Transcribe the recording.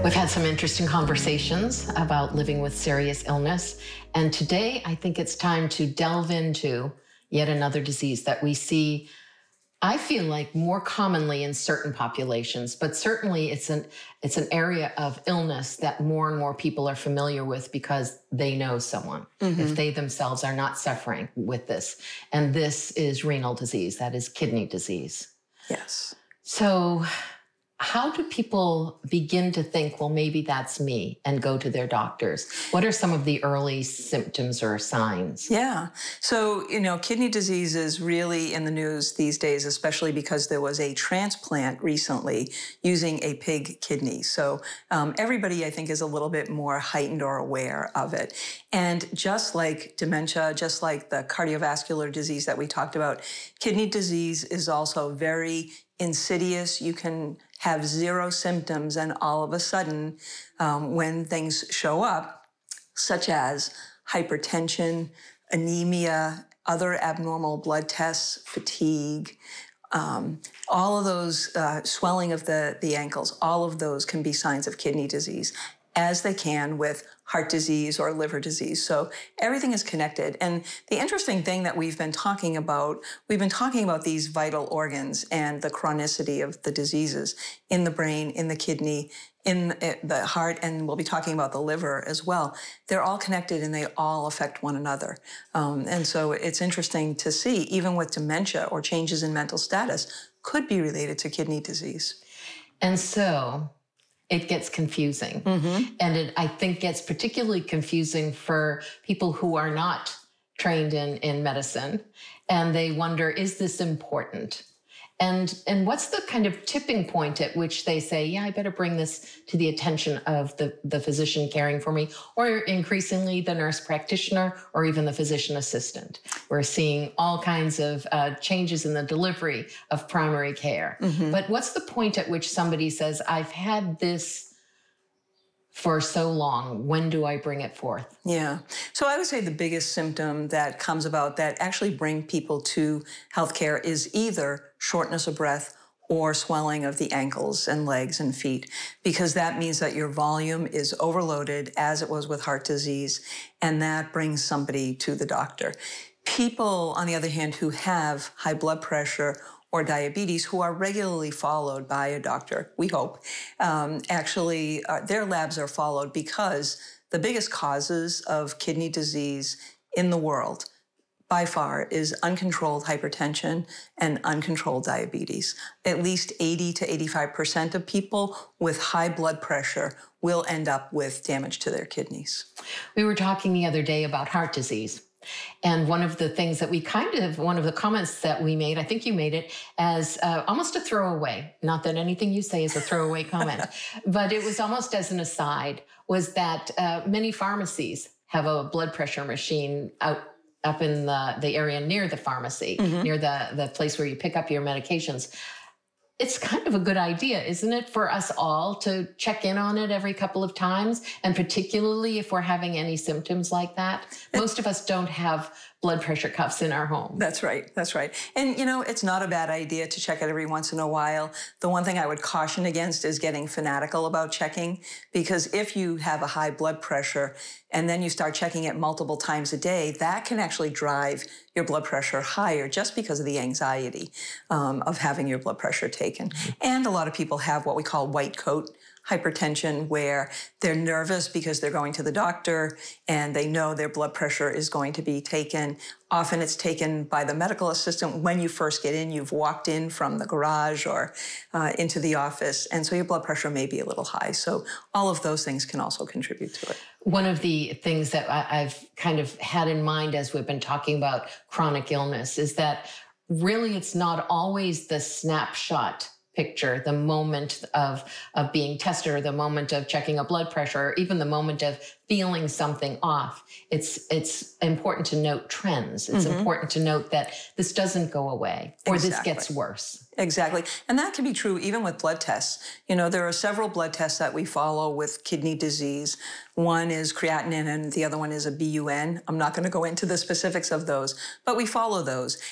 We've had some interesting conversations about living with serious illness. And today, I think it's time to delve into yet another disease that we see, I feel like, more commonly in certain populations, but certainly it's an area of illness that more and more people are familiar with because they know someone, if they themselves are not suffering with this. And this is renal disease, that is kidney disease. Yes. So how do people begin to think, well, maybe that's me, and go to their doctors? What are some of the early symptoms or signs? Yeah. So, kidney disease is really in the news these days, especially because there was a transplant recently using a pig kidney. So everybody, I think, is a little bit more heightened or aware of it. And just like dementia, just like the cardiovascular disease that we talked about, kidney disease is also very insidious. You can have zero symptoms, and all of a sudden, when things show up, such as hypertension, anemia, other abnormal blood tests, fatigue, all of those swelling of the ankles, all of those can be signs of kidney disease, as they can with heart disease or liver disease. So everything is connected. And the interesting thing that we've been talking about these vital organs and the chronicity of the diseases in the brain, in the kidney, in the heart, and we'll be talking about the liver as well. They're all connected and they all affect one another. And so it's interesting to see, even with dementia or changes in mental status, could be related to kidney disease. And so it gets confusing. And it, I think, gets particularly confusing for people who are not trained in medicine. And they wonder, is this important? And what's the kind of tipping point at which they say, yeah, I better bring this to the attention of the physician caring for me, or increasingly the nurse practitioner, or even the physician assistant? We're seeing all kinds of changes in the delivery of primary care. But what's the point at which somebody says, I've had this for so long, when do I bring it forth? Yeah. So I would say the biggest symptom that comes about that actually bring people to healthcare is either shortness of breath or swelling of the ankles and legs and feet, because that means that your volume is overloaded, as it was with heart disease, and that brings somebody to the doctor. People, on the other hand, who have high blood pressure or diabetes, who are regularly followed by a doctor, we hope, their labs are followed, because the biggest causes of kidney disease in the world, by far, is uncontrolled hypertension and uncontrolled diabetes. At least 80 to 85% of people with high blood pressure will end up with damage to their kidneys. We were talking the other day about heart disease. And one of the things that one of the comments that we made, I think you made it as almost a throwaway, not that anything you say is a throwaway comment, but it was almost as an aside, was that many pharmacies have a blood pressure machine up in the area near the pharmacy, near the place where you pick up your medications. It's kind of a good idea, isn't it, for us all to check in on it every couple of times, and particularly if we're having any symptoms like that? Most of us don't have blood pressure cuffs in our home. That's right. That's right. And, it's not a bad idea to check it every once in a while. The one thing I would caution against is getting fanatical about checking, because if you have a high blood pressure and then you start checking it multiple times a day, that can actually drive your blood pressure higher, just because of the anxiety of having your blood pressure taken. And a lot of people have what we call white coat hypertension, where they're nervous because they're going to the doctor and they know their blood pressure is going to be taken. Often it's taken by the medical assistant when you first get in. You've walked in from the garage or into the office, and so your blood pressure may be a little high. So all of those things can also contribute to it. One of the things that I've kind of had in mind as we've been talking about chronic illness is that really it's not always the snapshot picture, the moment of being tested, or the moment of checking a blood pressure, or even the moment of feeling something off. It's important to note trends. It's important to note that this doesn't go away, or this gets worse. Exactly. And that can be true even with blood tests. There are several blood tests that we follow with kidney disease. One is creatinine and the other one is a BUN. I'm not going to go into the specifics of those, but we follow those.